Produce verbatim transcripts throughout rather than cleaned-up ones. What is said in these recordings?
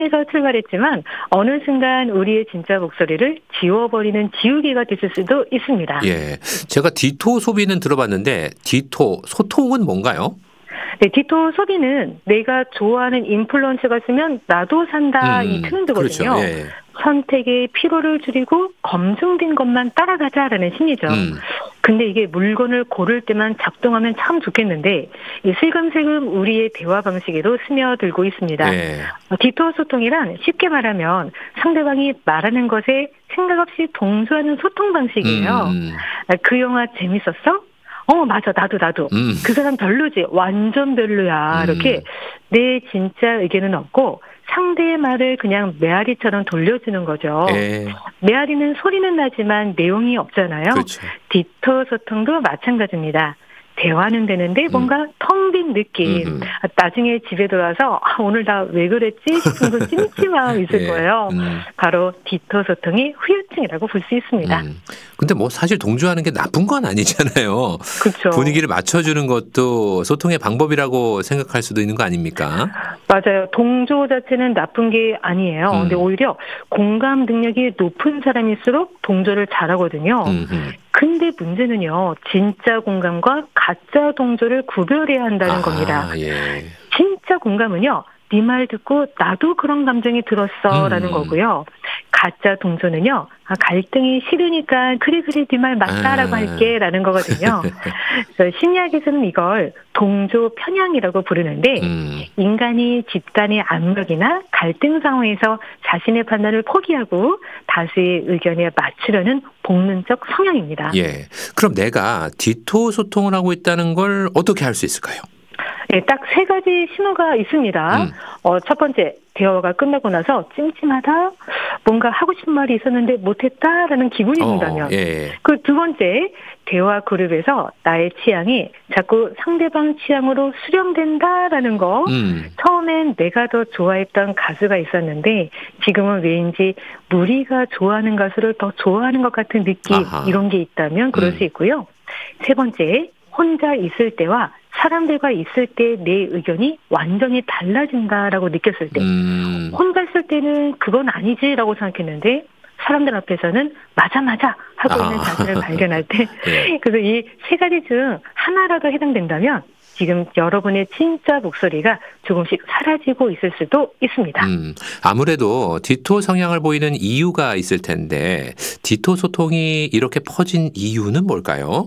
에서 출발했지만 어느 순간 우리의 진짜 목소리를 지워버리는 지우개가 됐을 수도 있습니다. 예. 제가 디토 소비는 들어봤는데 디토 소통은 뭔가요? 네, 디토 소비는 내가 좋아하는 인플루언서가 쓰면 나도 산다 이 음. 그렇죠. 트렌드거든요. 예. 선택의 피로를 줄이고 검증된 것만 따라가자라는 심리죠. 음. 근데 이게 물건을 고를 때만 작동하면 참 좋겠는데 이 슬금슬금 우리의 대화 방식에도 스며들고 있습니다. 예. 어, 디토 소통이란 쉽게 말하면 상대방이 말하는 것에 생각 없이 동조하는 소통 방식이에요. 음. 아, 그 영화 재밌었어? 어, 맞아. 나도, 나도. 음. 그 사람 별로지. 완전 별로야. 음. 이렇게 내 진짜 의견은 없고 상대의 말을 그냥 메아리처럼 돌려주는 거죠. 예. 메아리는 소리는 나지만 내용이 없잖아요. 그렇죠. 디토 소통도 마찬가지입니다. 대화는 되는데 뭔가 텅 빈 느낌. 음음. 아, 나중에 집에 돌아와서 아, 오늘 나 왜 그랬지 싶은 그 찜찜함 있을 예. 거예요. 음. 바로 디토 소통이 후유증이라고 볼 수 있습니다. 음. 근데 뭐 사실 동조하는 게 나쁜 건 아니잖아요. 그렇죠. 분위기를 맞춰주는 것도 소통의 방법이라고 생각할 수도 있는 거 아닙니까? 맞아요. 동조 자체는 나쁜 게 아니에요. 음. 근데 오히려 공감 능력이 높은 사람일수록 동조를 잘하거든요. 음흠. 근데 문제는요. 진짜 공감과 가짜 동조를 구별해야 한다는 아하, 겁니다. 예. 진짜 공감은요. 네 말 듣고 나도 그런 감정이 들었어라는 음. 거고요. 가짜 동조는요. 아, 갈등이 싫으니까 그래 그래 네 말 맞다라고 아. 할게라는 거거든요. 그래서 심리학에서는 이걸 동조 편향이라고 부르는데 음. 인간이 집단의 압력이나 갈등 상황에서 자신의 판단을 포기하고 다수의 의견에 맞추려는 본능적 성향입니다. 예. 그럼 내가 디토 소통을 하고 있다는 걸 어떻게 알 수 있을까요? 네, 딱 세 가지 신호가 있습니다. 음. 어, 첫 번째, 대화가 끝나고 나서 찜찜하다, 뭔가 하고 싶은 말이 있었는데 못했다라는 기분이 어, 든다면. 예. 그 두 번째, 대화 그룹에서 나의 취향이 자꾸 상대방 취향으로 수렴된다라는 거. 음. 처음엔 내가 더 좋아했던 가수가 있었는데 지금은 왠지 무리가 좋아하는 가수를 더 좋아하는 것 같은 느낌, 아하. 이런 게 있다면 그럴 음. 수 있고요. 세 번째, 혼자 있을 때와 사람들과 있을 때 내 의견이 완전히 달라진다라고 느꼈을 때. 음. 혼자 있을 때는 그건 아니지라고 생각했는데 사람들 앞에서는 맞아 맞아 하고 있는 아. 자신을 발견할 때. 예. 그래서 이 세 가지 중 하나라도 해당된다면 지금 여러분의 진짜 목소리가 조금씩 사라지고 있을 수도 있습니다. 음. 아무래도 디토 성향을 보이는 이유가 있을 텐데 디토 소통이 이렇게 퍼진 이유는 뭘까요?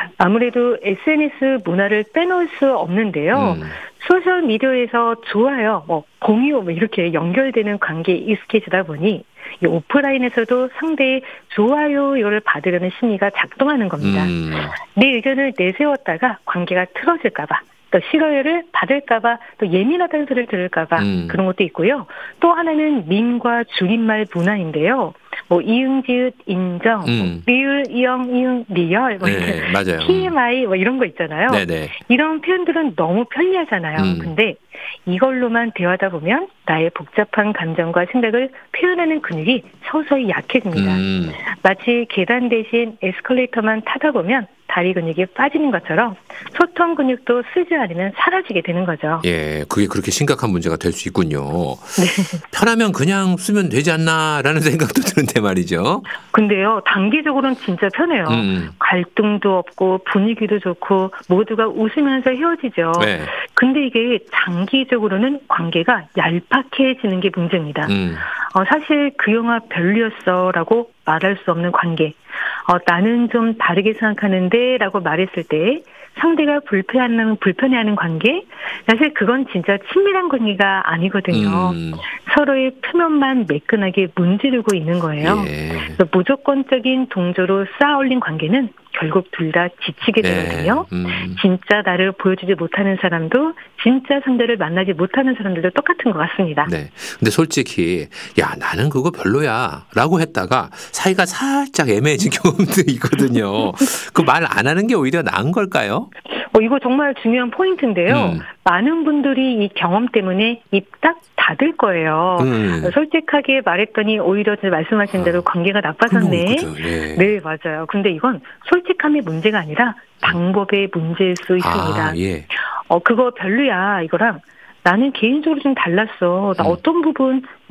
아무래도 에스엔에스 문화를 빼놓을 수 없는데요. 음. 소셜 미디어에서 좋아요, 뭐 공유 뭐 이렇게 연결되는 관계에 익숙해지다 보니 이 오프라인에서도 상대의 좋아요를 받으려는 심리가 작동하는 겁니다. 음. 내 의견을 내세웠다가 관계가 틀어질까 봐, 또 싫어요를 받을까 봐, 또 예민하다는 소리를 들을까 봐 음. 그런 것도 있고요. 또 하나는 밈과 줄임말 문화인데요. 뭐 이응 지읒 인정, 뭐 음. 리을 이영 이응 리얼 뭐 이렇게 네, 맞아요. 음. 티엠아이 뭐 이런 거 있잖아요. 네네. 이런 표현들은 너무 편리하잖아요. 음. 근데 이걸로만 대화하다 보면 나의 복잡한 감정과 생각을 표현하는 근육이 서서히 약해집니다. 음. 마치 계단 대신 에스컬레이터만 타다 보면 다리 근육이 빠지는 것처럼 소통 근육도 쓰지 않으면 사라지게 되는 거죠. 예, 그게 그렇게 심각한 문제가 될 수 있군요. 네. 편하면 그냥 쓰면 되지 않나라는 생각도 드는데 말이죠. 근데요, 단기적으로는 진짜 편해요. 음. 갈등도 없고 분위기도 좋고 모두가 웃으면서 헤어지죠. 네. 근데 이게 장기적으로는 관계가 얄팍해지는 게 문제입니다. 음. 어, 사실 그 영화 별로였어라고 말할 수 없는 관계. 어, 나는 좀 다르게 생각하는데 라고 말했을 때 상대가 불편해하는, 불편해하는 관계? 사실 그건 진짜 친밀한 관계가 아니거든요. 음. 서로의 표면만 매끈하게 문지르고 있는 거예요. 예. 그래서 무조건적인 동조로 쌓아올린 관계는 결국 둘 다 지치게 네. 되거든요. 음. 진짜 나를 보여주지 못하는 사람도 진짜 상대를 만나지 못하는 사람들도 똑같은 것 같습니다. 네. 근데 솔직히 야 나는 그거 별로야 라고 했다가 사이가 살짝 애매해진 경험도 있거든요. 그 말 안 하는 게 오히려 나은 걸까요? 어, 이거 정말 중요한 포인트인데요. 음. 많은 분들이 이 경험 때문에 입 딱 닫을 거예요. 음. 어, 솔직하게 말했더니 오히려 말씀하신 대로 어. 관계가 그런 나빠졌네. 경우 있거든. 예. 네, 맞아요. 근데 이건 솔직함의 문제가 아니라 방법의 문제일 수 있습니다. 아, 예. 어, 그거 별로야 이거랑 나는 개인적으로 좀 달랐어. 나 음. 어떤 부분